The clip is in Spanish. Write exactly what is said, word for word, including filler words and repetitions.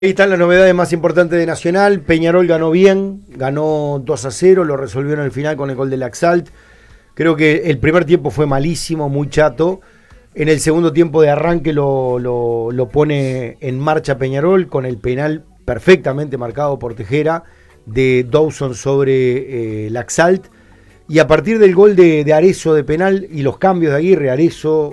Ahí están las novedades más importantes de Nacional. Peñarol ganó bien, ganó dos a cero, lo resolvió en el final con el gol de Laxalt. Creo que el primer tiempo fue malísimo, muy chato. En el segundo tiempo de arranque lo, lo, lo pone en marcha Peñarol con el penal perfectamente marcado por Tejera de Dawson sobre eh, Laxalt. Y a partir del gol de, de Arezzo de penal y los cambios de Aguirre, Arezzo,